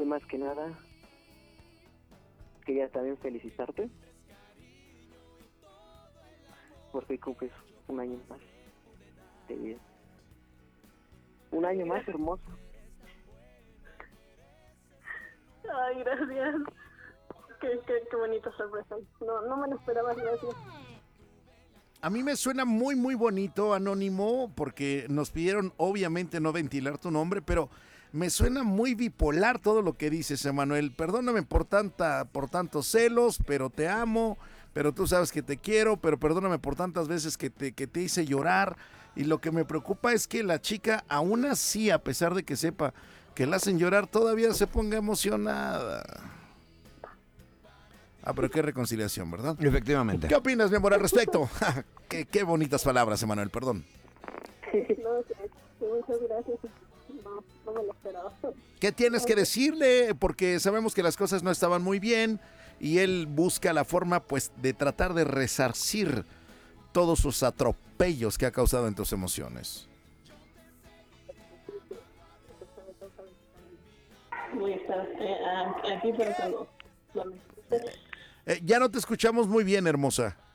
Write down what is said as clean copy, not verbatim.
más que nada, quería también felicitarte porque cumples un año más de vida. Un año más hermoso. Ay, gracias. Qué bonita sorpresa. No me lo esperaba, gracias. A mí me suena muy, muy bonito, Anónimo, porque nos pidieron obviamente no ventilar tu nombre, pero me suena muy bipolar todo lo que dices, Emanuel. Perdóname por tantos celos, pero te amo, pero tú sabes que te quiero, pero perdóname por tantas veces que te hice llorar. Y lo que me preocupa es que la chica, aún así, a pesar de que sepa que la hacen llorar, todavía se ponga emocionada. Ah, pero qué reconciliación, ¿verdad? Efectivamente. ¿Qué opinas, mi amor, al respecto? Qué bonitas palabras, Emanuel, perdón. No sé, muchas gracias. No me lo esperaba. ¿Qué tienes que decirle? Porque sabemos que las cosas no estaban muy bien y él busca la forma, pues, de tratar de resarcir todos sus atropellos que ha causado en tus emociones. Voy a estar aquí para cuando lo necesite. Ya no te escuchamos muy bien, hermosa.